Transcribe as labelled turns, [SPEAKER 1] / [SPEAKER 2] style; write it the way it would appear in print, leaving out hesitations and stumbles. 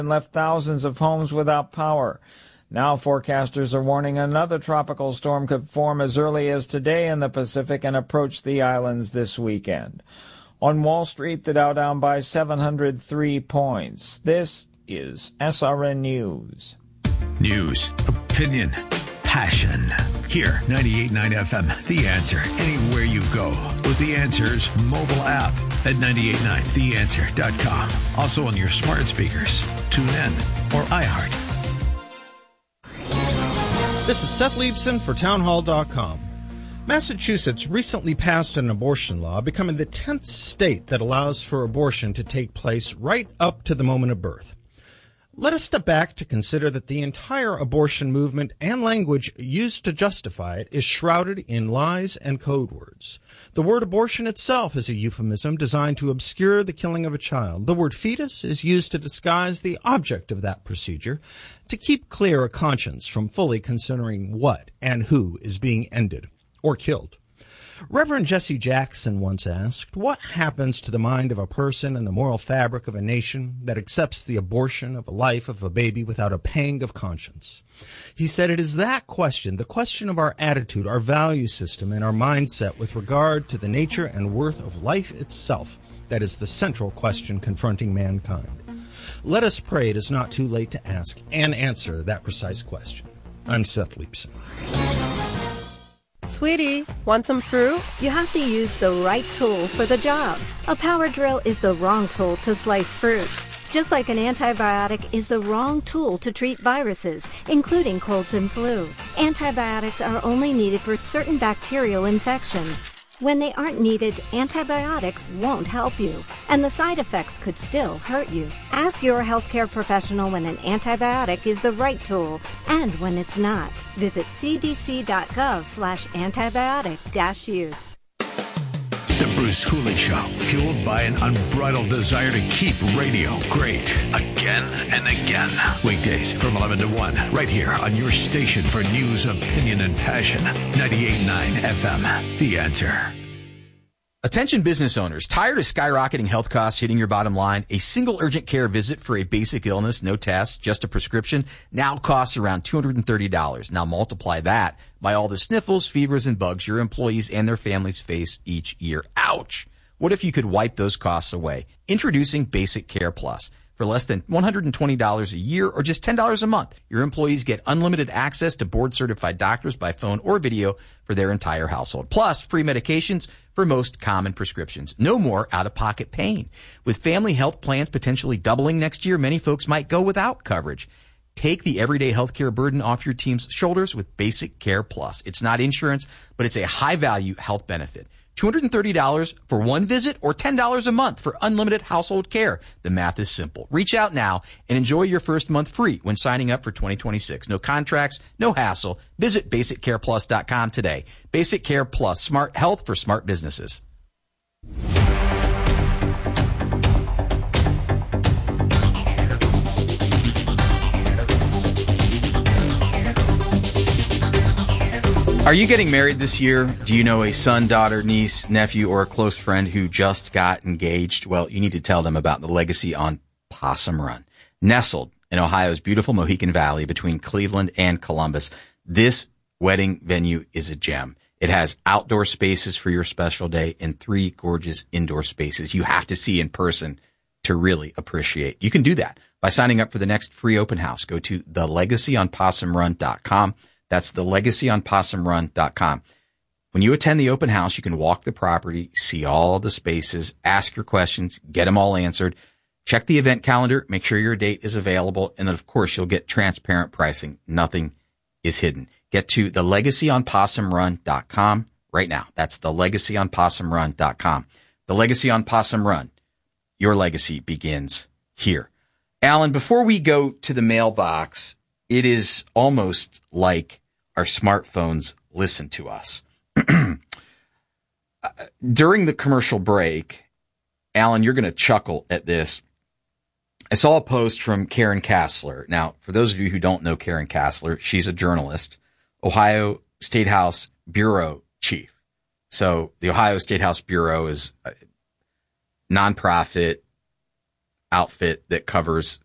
[SPEAKER 1] and left thousands of homes without power. Now forecasters are warning another tropical storm could form as early as today in the Pacific and approach the islands this weekend. On Wall Street, the Dow down by 703 points. This is SRN News.
[SPEAKER 2] News, opinion, passion. Here, 98.9 FM, The Answer. Anywhere you go with The Answer's mobile app at 989theanswer.com. Also on your smart speakers, TuneIn, or iHeart.
[SPEAKER 3] This is Seth Leibson for Townhall.com. Massachusetts recently passed an abortion law, becoming the 10th state that allows for abortion to take place right up to the moment of birth. Let us step back to consider that the entire abortion movement and language used to justify it is shrouded in lies and code words. The word abortion itself is a euphemism designed to obscure the killing of a child. The word fetus is used to disguise the object of that procedure, to keep clear a conscience from fully considering what and who is being ended or killed. Reverend Jesse Jackson once asked, what happens to the mind of a person and the moral fabric of a nation that accepts the abortion of a life of a baby without a pang of conscience? He said it is that question, the question of our attitude, our value system, and our mindset with regard to the nature and worth of life itself, that is the central question confronting mankind. Let us pray it is not too late to ask and answer that precise question. I'm Seth Leibson.
[SPEAKER 4] Sweetie, want some fruit?
[SPEAKER 5] You have to use the right tool for the job. A power drill is the wrong tool to slice fruit. Just like an antibiotic is the wrong tool to treat viruses, including colds and flu. Antibiotics are only needed for certain bacterial infections. When they aren't needed, antibiotics won't help you, and the side effects could still hurt you. Ask your healthcare professional when an antibiotic is the right tool and when it's not. Visit cdc.gov/antibiotic-use.
[SPEAKER 2] The Bruce Hooley Show, fueled by an unbridled desire to keep radio great. Again and again. Weekdays from 11 to 1, right here on your station for news, opinion, and passion. 98.9 FM, The Answer.
[SPEAKER 6] Attention business owners, tired of skyrocketing health costs hitting your bottom line? A single urgent care visit for a basic illness, no tests, just a prescription, now costs around $230. Now multiply that by all the sniffles, fevers, and bugs your employees and their families face each year. Ouch! What if you could wipe those costs away? Introducing Basic Care Plus. For less than $120 a year or just $10 a month, your employees get unlimited access to board-certified doctors by phone or video for their entire household. Plus, free medications for most common prescriptions. No more out-of-pocket pain. With family health plans potentially doubling next year, many folks might go without coverage. Take the everyday healthcare burden off your team's shoulders with Basic Care Plus. It's not insurance, but it's a high-value health benefit. $230 for one visit or $10 a month for unlimited household care. The math is simple. Reach out now and enjoy your first month free when signing up for 2026. No contracts, no hassle. Visit BasicCarePlus.com today. Basic Care Plus, smart health for smart businesses. Are you getting married this year? Do you know a son, daughter, niece, nephew, or a close friend who just got engaged? Well, you need to tell them about the Legacy on Possum Run. Nestled in Ohio's beautiful Mohican Valley between Cleveland and Columbus, this wedding venue is a gem. It has outdoor spaces for your special day and 3 gorgeous indoor spaces you have to see in person to really appreciate. You can do that by signing up for the next free open house. Go to thelegacyon.possumrun.com. That's thelegacyon.possumrun.com. When you attend the open house, you can walk the property, see all the spaces, ask your questions, get them all answered. Check the event calendar, make sure your date is available, and then, of course, you'll get transparent pricing. Nothing is hidden. Get to thelegacyon.possumrun.com right now. That's thelegacyon.possumrun.com. The Legacy on Possum Run. Your legacy begins here. Alan, before we go to the mailbox, it is almost like our smartphones listen to us. During the commercial break, Alan, you're going to chuckle at this. I saw a post from Karen Kassler. Now, for those of you who don't know Karen Kassler, she's a journalist, Ohio State House Bureau Chief. So the Ohio State House Bureau is a nonprofit outfit that covers